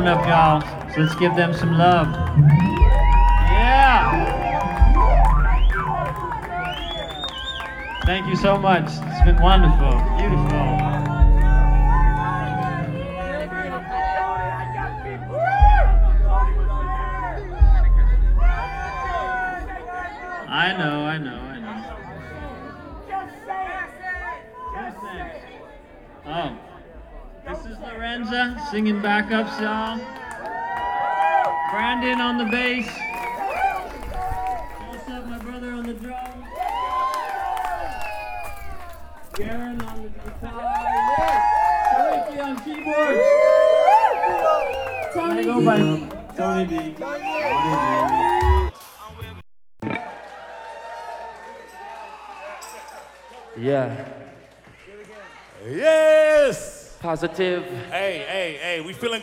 up, y'all. So let's give them some love. Yeah! Thank you so much. It's been wonderful. Beautiful. I know. Oh, this is Lorenza singing backups, y'all. Brandon on the bass. Joseph, my brother, on the drums. Garen on the guitar. Yes. Ricky on keyboards. Tony D. Tony D. Yeah. Yes! Positive. Hey, we feeling